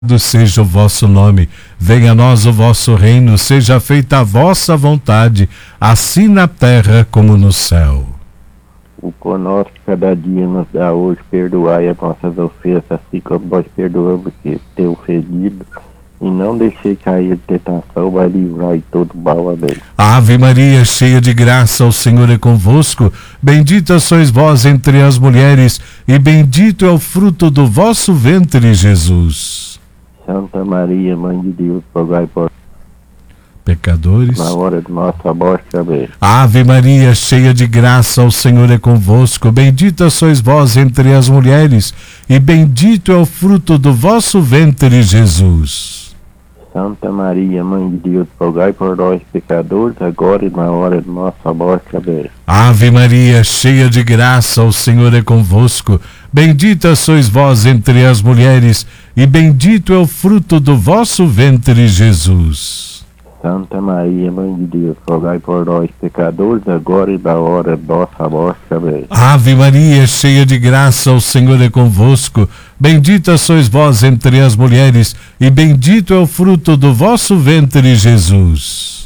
seja o vosso nome, venha a nós o vosso reino, seja feita a vossa vontade, assim na terra como no céu. O pão nosso cada dia nos dá hoje, perdoai as nossas ofensas, assim como nós perdoamos que tem ofendido, e não deixei cair de tentação, mas livrai todo mal. Amém. Ave Maria, cheia de graça, o Senhor é convosco, bendita sois vós entre as mulheres, e bendito é o fruto do vosso ventre, Jesus. Santa Maria, Mãe de Deus, rogai por pecadores, na hora de nossa morte. Amém. Ave Maria, cheia de graça, o Senhor é convosco, bendita sois vós entre as mulheres, e bendito é o fruto do vosso ventre, Jesus. Santa Maria, Mãe de Deus, rogai por nós, pecadores, agora e na hora de nossa morte. Amém. Ave Maria, cheia de graça, o Senhor é convosco, bendita sois vós entre as mulheres, e bendito é o fruto do vosso ventre, Jesus. Santa Maria, Mãe de Deus, rogai por nós, pecadores, agora e na hora de nossa morte. Amém. Ave Maria, cheia de graça, o Senhor é convosco, bendita sois vós entre as mulheres, e bendito é o fruto do vosso ventre, Jesus.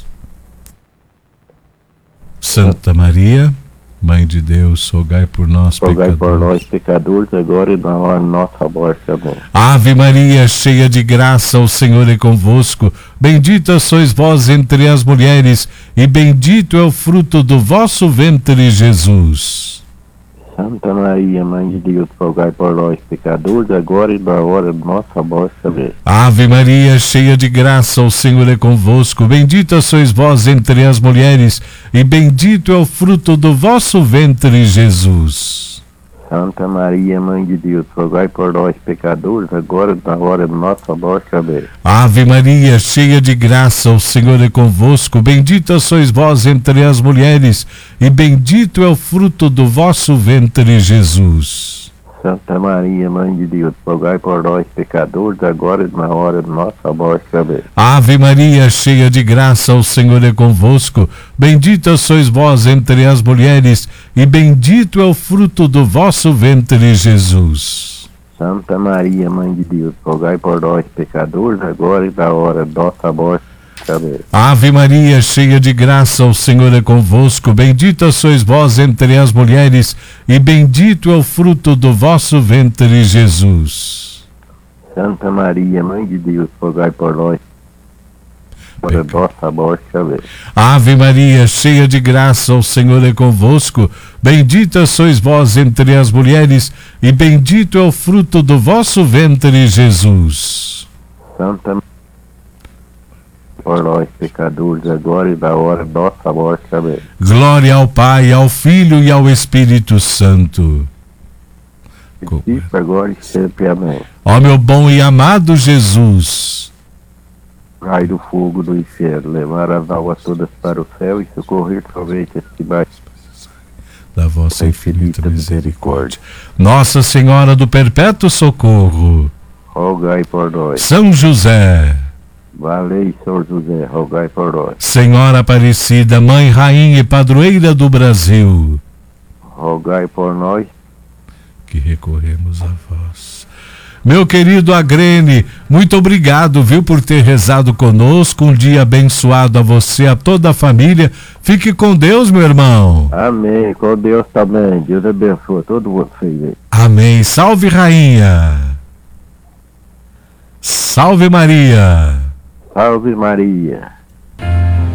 Santa Maria, Mãe de Deus, rogai por nós, rogai pecadores. por nós, pecadores, agora e na hora de nossa morte. Amém. Ave Maria, cheia de graça, o Senhor é convosco, bendita sois vós entre as mulheres, e bendito é o fruto do vosso ventre, Jesus. Santa Maria, Mãe de Deus, rogai por nós, pecadores, agora e na hora de nossa morte. Amém. Ave Maria, cheia de graça, o Senhor é convosco, bendita sois vós entre as mulheres, e bendito é o fruto do vosso ventre, Jesus. Santa Maria, Mãe de Deus, rogai por nós, pecadores, agora e na hora de nossa morte. Amém. Ave Maria, cheia de graça, o Senhor é convosco, bendita sois vós entre as mulheres, e bendito é o fruto do vosso ventre, Jesus. Santa Maria, Mãe de Deus, rogai por nós, pecadores, agora e na hora de nossa morte. Amém. Ave Maria, cheia de graça, o Senhor é convosco, bendita sois vós entre as mulheres, e bendito é o fruto do vosso ventre, Jesus. Santa Maria, Mãe de Deus, rogai por nós, pecadores, agora e na hora de nossa morte. Amém. Ave Maria, cheia de graça, o Senhor é convosco, bendita sois vós entre as mulheres, e bendito é o fruto do vosso ventre, Jesus. Santa Maria, Mãe de Deus, rogai por nós, agora e nossa morte. Amém. Ave Maria, cheia de graça, o Senhor é convosco, bendita sois vós entre as mulheres, e bendito é o fruto do vosso ventre, Jesus. Santa Maria, por nós, pecadores, agora e na hora de nossa morte. Amém. Glória ao Pai, ao Filho e ao Espírito Santo. Princípio, agora e sempre. Amém. Ó meu bom e amado Jesus, Raio do fogo do inferno, levar as almas todas para o céu e socorrer somente as que mais da vossa infinita misericórdia. Nossa Senhora do Perpétuo Socorro, rogai por nós. São José, Valei, São José, rogai por nós. Senhora Aparecida, Mãe, Rainha e Padroeira do Brasil, rogai por nós. que recorremos a vós. Meu querido Agrene, muito obrigado, viu, por ter rezado conosco. Um dia abençoado a você, a toda a família. Fique com Deus, meu irmão. Amém, com Deus também. Deus abençoe todos vocês. Amém. Salve, Rainha. Salve, Maria. Salve Maria.